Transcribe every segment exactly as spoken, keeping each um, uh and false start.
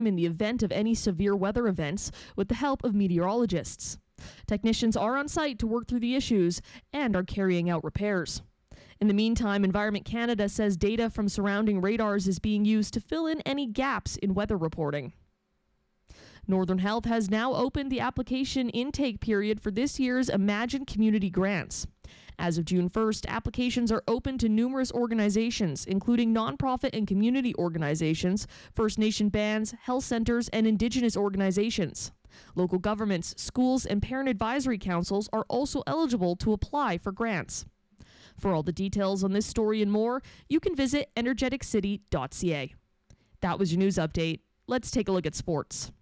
in the event of any severe weather events with the help of meteorologists. Technicians are on site to work through the issues and are carrying out repairs. In the meantime, Environment Canada says data from surrounding radars is being used to fill in any gaps in weather reporting. Northern Health has now opened the application intake period for this year's Imagine Community Grants. As of June first, applications are open to numerous organizations, including nonprofit and community organizations, First Nation bands, health centers, and Indigenous organizations. Local governments, schools, and parent advisory councils are also eligible to apply for grants. For all the details on this story and more, you can visit energetic city dot c a. That was your news update. Let's take a look at sports.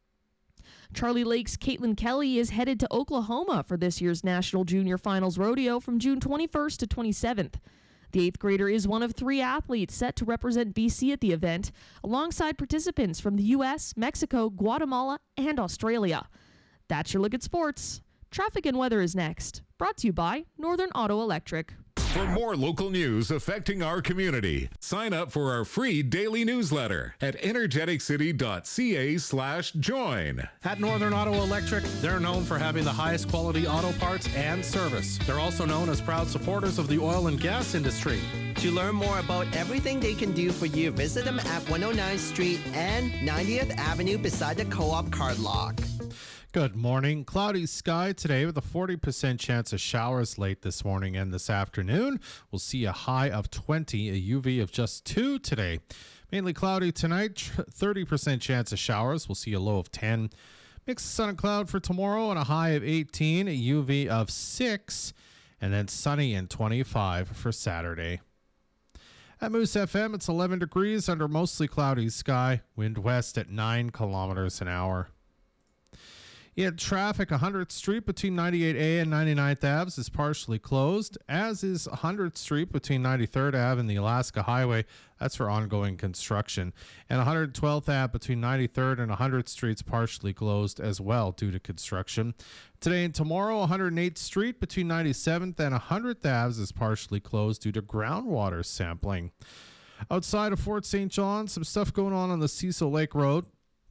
Charlie Lake's Caitlin Kelly is headed to Oklahoma for this year's National Junior Finals Rodeo from June twenty-first to twenty-seventh. The eighth grader is one of three athletes set to represent B C at the event, alongside participants from the U S, Mexico, Guatemala, and Australia. That's your look at sports. Traffic and weather is next. Brought to you by Northern Auto Electric. For more local news affecting our community, sign up for our free daily newsletter at energetic city dot c a slash join. At Northern Auto Electric, they're known for having the highest quality auto parts and service. They're also known as proud supporters of the oil and gas industry. To learn more about everything they can do for you, visit them at one oh ninth Street and ninetieth Avenue beside the Co-op Card Lock. Good morning. Cloudy sky today with a forty percent chance of showers late this morning and this afternoon. We'll see a high of twenty, a U V of just two today. Mainly cloudy tonight, thirty percent chance of showers. We'll see a low of ten. Mix of sun and cloud for tomorrow and a high of eighteen, a U V of six, and then sunny and twenty-five for Saturday. At Moose F M, it's eleven degrees under mostly cloudy sky. Wind west at nine kilometers an hour. Yeah, traffic one hundredth Street between ninety-eight A and ninety-ninth Avenue is partially closed, as is one hundredth Street between ninety-third Avenue and the Alaska Highway. That's for ongoing construction. And one hundred twelfth Avenue between ninety-third and one hundredth Street is partially closed as well due to construction. Today and tomorrow, one hundred eighth Street between ninety-seventh and one hundredth Avenue is partially closed due to groundwater sampling. Outside of Fort Saint John, some stuff going on on the Cecil Lake Road.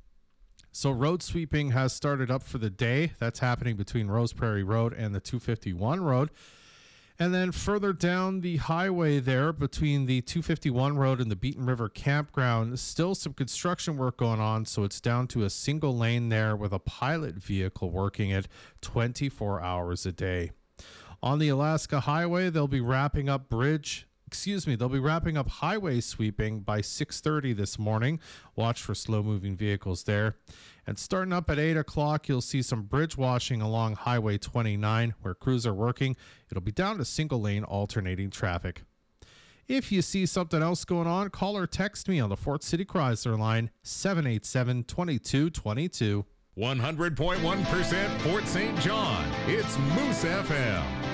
So road sweeping has started up for the day. That's happening between Rose Prairie Road and the two fifty-one road. And then further down the highway there between the two fifty-one road and the Beaton River Campground, still some construction work going on. So it's down to a single lane there with a pilot vehicle working it twenty-four hours a day. On the Alaska Highway, they'll be wrapping up bridge Excuse me, they'll be wrapping up highway sweeping by six thirty this morning. Watch for slow-moving vehicles there. And starting up at eight o'clock, you'll see some bridge washing along Highway twenty-nine where crews are working. It'll be down to single-lane alternating traffic. If you see something else going on, call or text me on the Fort City Chrysler line, seven eight seven, two two two two. one hundred point one percent Fort Saint John. It's Moose F M.